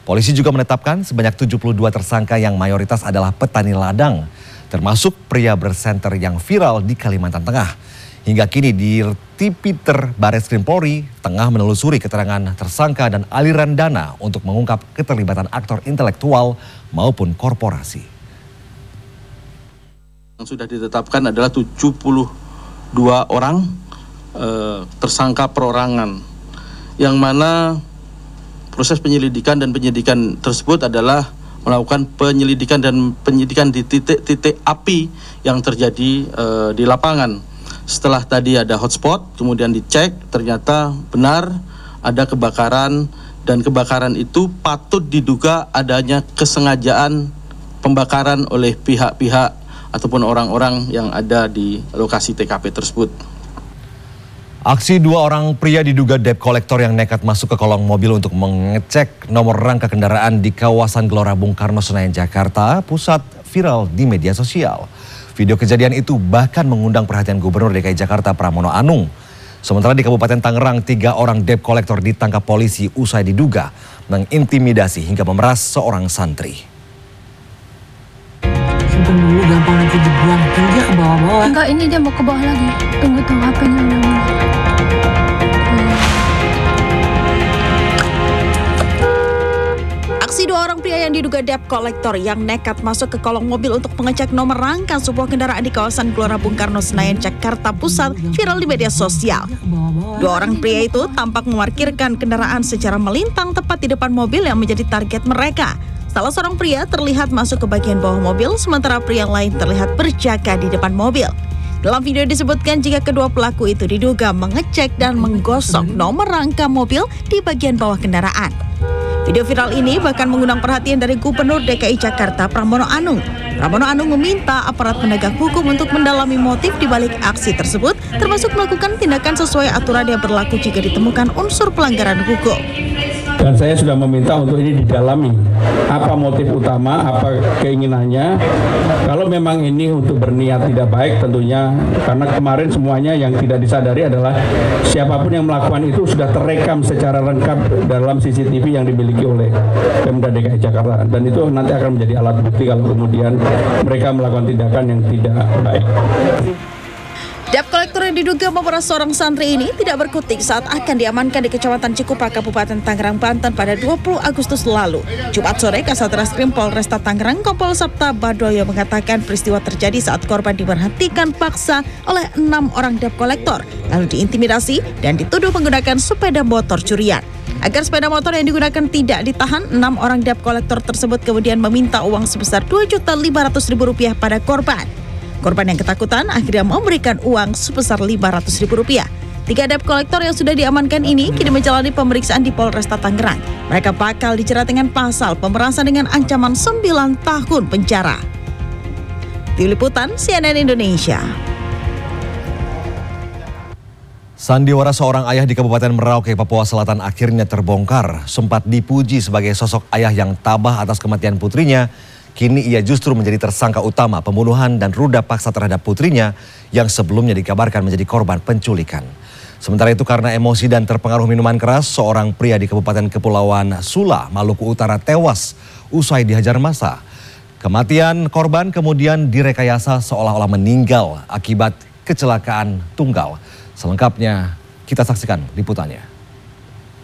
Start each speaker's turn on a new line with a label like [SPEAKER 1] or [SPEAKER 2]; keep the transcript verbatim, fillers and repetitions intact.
[SPEAKER 1] Polisi juga menetapkan sebanyak tujuh puluh dua tersangka yang mayoritas adalah petani ladang, termasuk pria bersenter yang viral di Kalimantan Tengah. Hingga kini Dirtipiter Bareskrim Polri tengah menelusuri keterangan tersangka dan aliran dana untuk mengungkap keterlibatan aktor intelektual maupun korporasi.
[SPEAKER 2] Yang sudah ditetapkan adalah tujuh puluh dua orang eh, tersangka perorangan, yang mana proses penyelidikan dan penyidikan tersebut adalah melakukan penyelidikan dan penyidikan di titik-titik api yang terjadi eh, di lapangan. Setelah tadi ada hotspot, kemudian dicek, ternyata benar ada kebakaran, dan kebakaran itu patut diduga adanya kesengajaan pembakaran oleh pihak-pihak ataupun orang-orang yang ada di lokasi T K P tersebut.
[SPEAKER 1] Aksi dua orang pria diduga debt collector yang nekat masuk ke kolong mobil untuk mengecek nomor rangka kendaraan di kawasan Gelora Bung Karno Senayan Jakarta Pusat viral di media sosial. Video kejadian itu bahkan mengundang perhatian Gubernur D K I Jakarta Pramono Anung. Sementara di Kabupaten Tangerang, tiga orang debt collector ditangkap polisi usai diduga mengintimidasi hingga memeras seorang santri.
[SPEAKER 3] Simpen dulu, gampang nanti dibuang. Kan dia ke bawah-bawah.
[SPEAKER 4] Enggak, ini dia mau ke bawah lagi. Tunggu tunggu H P-nya udah.
[SPEAKER 5] Aksi dua orang pria yang diduga debt collector yang nekat masuk ke kolong mobil untuk mengecek nomor rangka sebuah kendaraan di kawasan Gelora Bung Karno Senayan Jakarta Pusat viral di media sosial. Dua orang pria itu tampak memarkirkan kendaraan secara melintang tepat di depan mobil yang menjadi target mereka. Salah seorang pria terlihat masuk ke bagian bawah mobil, sementara pria lain terlihat berjaga di depan mobil. Dalam video disebutkan jika kedua pelaku itu diduga mengecek dan menggosok nomor rangka mobil di bagian bawah kendaraan. Video viral ini bahkan mengundang perhatian dari Gubernur D K I Jakarta Pramono Anung. Pramono Anung meminta aparat penegak hukum untuk mendalami motif di balik aksi tersebut, termasuk melakukan tindakan sesuai aturan yang berlaku jika ditemukan unsur pelanggaran hukum.
[SPEAKER 6] Dan saya sudah meminta untuk ini didalami, apa motif utama, apa keinginannya. Kalau memang ini untuk berniat tidak baik tentunya, karena kemarin semuanya yang tidak disadari adalah siapapun yang melakukan itu sudah terekam secara lengkap dalam C C T V yang dimiliki oleh Pemda D K I Jakarta. Dan itu nanti akan menjadi alat bukti kalau kemudian mereka melakukan tindakan yang tidak baik.
[SPEAKER 5] Debt collector yang diduga memeras seorang santri ini tidak berkutik saat akan diamankan di Kecamatan Cikupa, Kabupaten Tangerang, Banten pada dua puluh Agustus lalu. Jumat sore, Kasat Reskrim Polresta Tangerang Kompol Sabta Badoyo mengatakan peristiwa terjadi saat korban diberhentikan paksa oleh enam orang debt collector, lalu diintimidasi dan dituduh menggunakan sepeda motor curian. Agar sepeda motor yang digunakan tidak ditahan, enam orang debt collector tersebut kemudian meminta uang sebesar dua juta lima ratus ribu rupiah pada korban. Korban yang ketakutan akhirnya memberikan uang sebesar lima ratus ribu rupiah. Tiga debt collector yang sudah diamankan ini kini menjalani pemeriksaan di Polresta Tangerang. Mereka bakal dijerat dengan pasal pemerasan dengan ancaman sembilan tahun penjara. Tim Liputan C N N Indonesia.
[SPEAKER 1] Sandiwara seorang ayah di Kabupaten Merauke, Papua Selatan akhirnya terbongkar. Sempat dipuji sebagai sosok ayah yang tabah atas kematian putrinya, kini ia justru menjadi tersangka utama pembunuhan dan ruda paksa terhadap putrinya yang sebelumnya dikabarkan menjadi korban penculikan. Sementara itu karena emosi dan terpengaruh minuman keras, seorang pria di Kabupaten Kepulauan Sula, Maluku Utara tewas usai dihajar massa. Kematian korban kemudian direkayasa seolah-olah meninggal akibat kecelakaan tunggal. Selengkapnya kita saksikan liputannya.